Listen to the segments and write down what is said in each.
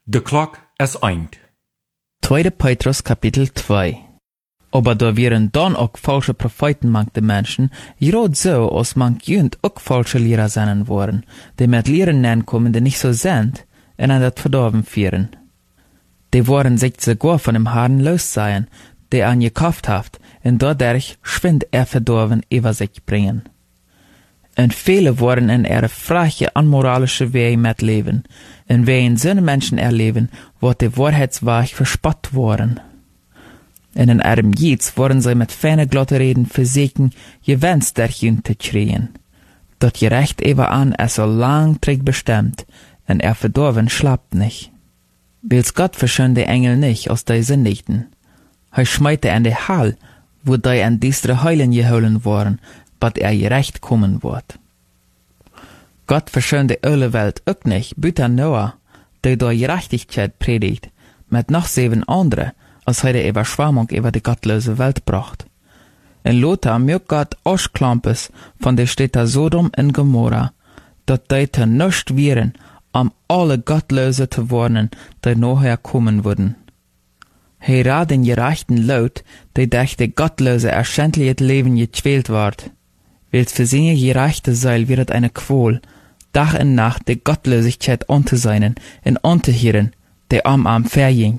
De klok is eind. 2. Petrus Kapitel 2. Aber da wären dann auch falsche Propheten mank de Menschen, gerade so, als mank jünd auch falsche Lehrer sein worden, die mit Lehren nennen die nicht so sind, und an das Verdorben führen. Die wollen sich sogar von dem Herrn los sein, der an gekauft hat, und dadurch schwind verdorben über sich bringen. Und viele wollen in ihre freche, unmoralische Wege mitleben, und wen so Menschen erleben, wird die Wahrheitswahrheit verspott worden. Und in ihrem Jieds wollen sie mit feine glotte Reden versuchen, Gewinst der Jünd zu kriegen. Dort gerecht über an, so lang trägt bestimmt, und verdorben schlappt nicht. Wills Gott verschön die Engel nicht aus der Sündigten. Er schmeite in die Hall, wo die an diestre Heulen geholen worden, bat gerecht kommen wird. Gott verschönt die öle Welt auch nicht, büter Noah, der durch Gerechtigkeit predigt, mit noch 7 andere, als er die Überschwemmung über die gottlose Welt bracht. In Lothar mögt Gott Ausklampes von der Städte Sodom und Gomorra, dat die te nuscht wären, alle Gottlose zu warnen, die nachher kommen würden. He rad den gerechten Laut, die durch die Gottlose erschändliches Leben gequält ward. Wills für seine gerechte Seil wird eine Qual, Tag und Nacht die Gottlosigkeit anzuseinen und anzuhören, die am verjing.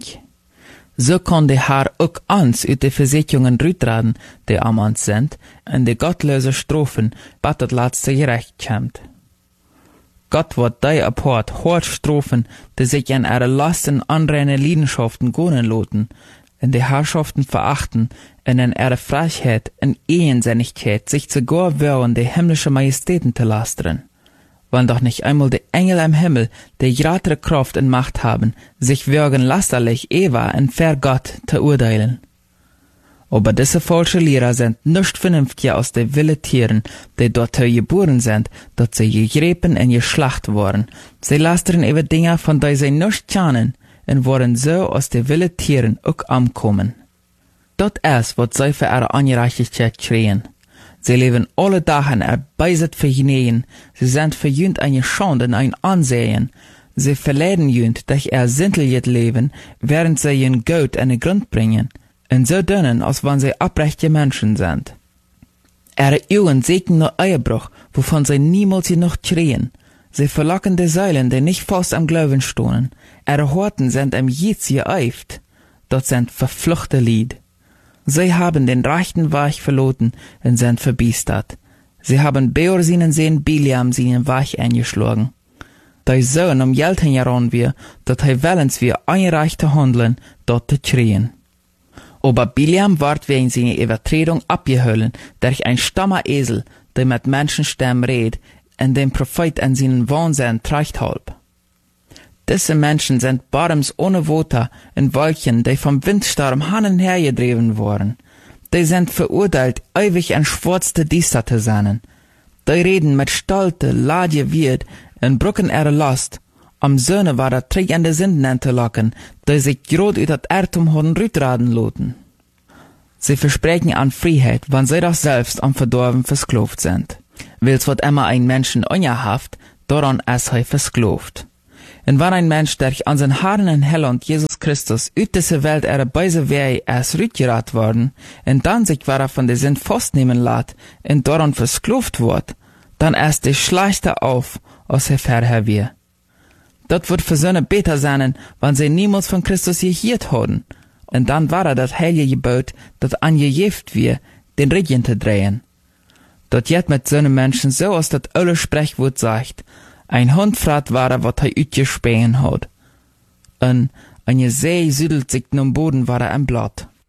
So kann der Herr auch uns uit die Versicherungen rütraden, die am uns sind, und die gottlose Strophen, bat das letzte gerecht kommt. Gott wird die apart hart strafen, die sich an ihre Lasten anreine Leidenschaften gönnen loten, in die Herrschaften verachten, und in ihre Frechheit und Ehensinnigkeit sich sogar wollen, die himmlische Majestäten zu lastern. Wann doch nicht einmal die Engel im Himmel, die größere Kraft und Macht haben, sich würgen lasterlich Eva und ver Gott zu urteilen. Aber diese falsche Lehrer sind nicht vernünftiger als die wilde Tieren, die dort geboren sind, dass sie gegräben und geschlacht worden. Sie lastern über Dinge, von denen sie nicht kennen, und wollen so aus die wilde Tieren auch ankommen. Das ist, was sie für ihre Ungerechtigkeit kriegen. Sie leben alle Tage erbeiset für Genehen, sie sind für jünd eine Schande und ein Ansehen. Sie verleiden jünd durch ihr sinnliches Leben, während sie ihren Gott an den Grund bringen, und so dünnen, als wenn sie abrechte Menschen sind. Ihre Augen sehen nur Eierbruch, wovon sie niemals genug kriegen. Sie verlocken die Säulen, die nicht fast am Glauben stohnen. Ihre Horten sind im Jieds geeift. Dort sind verfluchte Lied. Sie haben den rechten Weg verloren und sind verbiestert. Sie haben Beor seinen Sehen Biliam seinen Weg eingeschlagen. Die Sohn Geld heran wir, dat he willens wir einreichte handeln, dort zu kriegen. Aber Biliam ward wegen seiner Übertretung abgeholen durch ein stammer Esel, der mit Menschenstimmen redet, und dem Prophet an seinen Wahnsinn treibt halb. Diese Menschen sind Barms ohne Woter in Wolken, die vom Windsturm hin und her gedreven worden. Die sind verurteilt, ewig ein schwarzte Düster zu sein. Die reden mit Stolte, Ladje wird, und brücken ihre Last. Am Söhne war der Trick an die Sünden zu locken, die sich grad uit das Erdtum haben rütraden loten. Sie versprechen an Freiheit, wann sie doch selbst am Verdorben versklavt sind. Wills wird immer ein Menschen ungehaft, daran ist er versklavt. Und wenn ein Mensch durch unseren Herrn und Heiland Jesus Christus uit diese Welt ihre böse Wege erst rückgerat worden, und dann sich war von der Sünd festnehmen lässt, und daran versklavt wird, dann erst die schlechte auf, als er vorher wir. Das wird für Söhne besser sein, wenn sie niemals von Christus gehört haben. Und dann war das heilige Gebot, das angejeft wir, den Rücken zu drehen. Das jet mit so einem Menschen so, als das alle Sprechwort sagt, ein Hund frat war, was er utgespähen hat. Und eine See südelt sich am Boden war im Blatt.